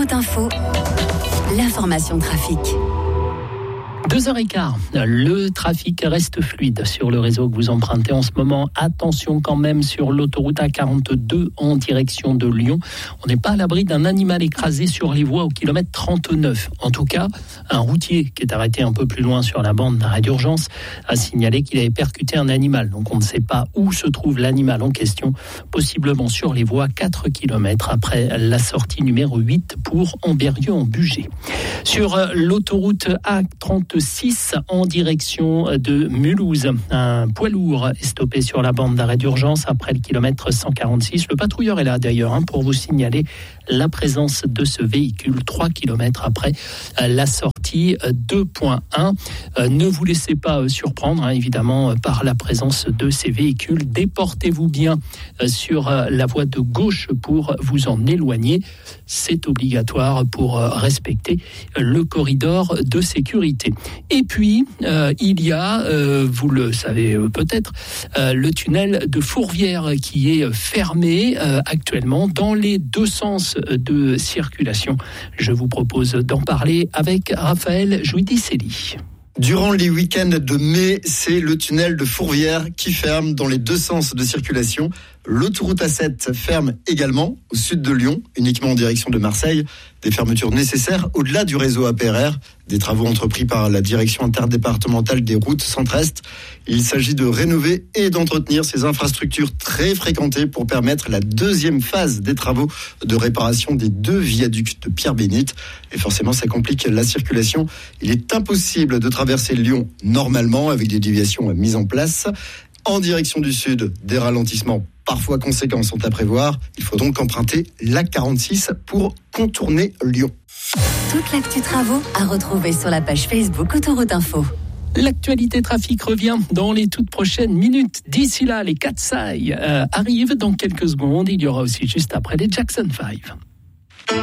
Autoroute Info, l'information trafic. 2h15, le trafic reste fluide sur le réseau que vous empruntez en ce moment. Attention quand même sur l'autoroute A42 en direction de Lyon. On n'est pas à l'abri d'un animal écrasé sur les voies au kilomètre 39. En tout cas, un routier qui est arrêté un peu plus loin sur la bande d'arrêt d'urgence a signalé qu'il avait percuté un animal. Donc on ne sait pas où se trouve l'animal en question, possiblement sur les voies 4 km après la sortie numéro 8 pour Ambérieu-en-Bugey. Sur l'autoroute A36 en direction de Mulhouse, un poids lourd est stoppé sur la bande d'arrêt d'urgence après le kilomètre 146. Le patrouilleur est là d'ailleurs pour vous signaler la présence de ce véhicule 3 km après la sortie 2.1. Ne vous laissez pas surprendre évidemment par la présence de ces véhicules. Déportez-vous bien sur la voie de gauche pour vous en éloigner. C'est obligatoire pour respecter le corridor de sécurité. Et puis, il y a, vous le savez peut-être, le tunnel de Fourvière qui est fermé actuellement dans les deux sens de circulation. Je vous propose d'en parler avec Raphaël Jouidicelli. Durant les week-ends de mai, c'est le tunnel de Fourvière qui ferme dans les deux sens de circulation. L'autoroute A7 ferme également au sud de Lyon, uniquement en direction de Marseille. Des fermetures nécessaires au-delà du réseau APRR, des travaux entrepris par la direction interdépartementale des routes Centre-Est. Il s'agit de rénover et d'entretenir ces infrastructures très fréquentées pour permettre la deuxième phase des travaux de réparation des deux viaducs de Pierre-Bénite. Et forcément, ça complique la circulation. Il est impossible de traverser Lyon normalement avec des déviations mises en place. En direction du sud, des ralentissements parfois conséquents sont à prévoir. Il faut donc emprunter l'A46 pour contourner Lyon. Toute l'actu travaux à retrouver sur la page Facebook Autoroute Info. L'actualité trafic revient dans les toutes prochaines minutes. D'ici là, les Katsai arrivent dans quelques secondes. Il y aura aussi juste après les Jackson 5.